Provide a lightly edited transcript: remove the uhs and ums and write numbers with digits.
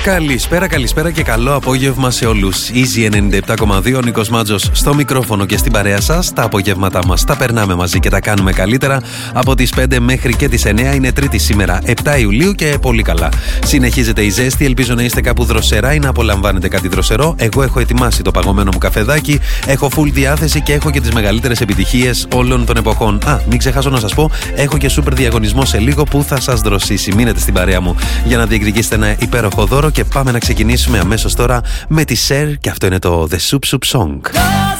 Καλησπέρα και καλό απόγευμα σε όλους. Easy 97,2, ο Νίκος Μάτζος στο μικρόφωνο και στην παρέα σας. Τα απογεύματά μας τα περνάμε μαζί και τα κάνουμε καλύτερα. Από τις 5 μέχρι και τις 9 είναι Τρίτη σήμερα, 7 Ιουλίου και πολύ καλά. Συνεχίζεται η ζέστη, ελπίζω να είστε κάπου δροσερά ή να απολαμβάνετε κάτι δροσερό. Εγώ έχω ετοιμάσει το παγωμένο μου καφεδάκι, έχω full διάθεση και έχω και τις μεγαλύτερες επιτυχίες όλων των εποχών. Μην ξεχάσω να σας πω, έχω και super διαγωνισμό σε λίγο που θα σας δροσίσει. Μείνετε στην παρέα μου για να διεκδικήσετε ένα υπέροχο δώρο και πάμε να ξεκινήσουμε αμέσως τώρα με τη Cher και αυτό είναι το The Soup Soup Song.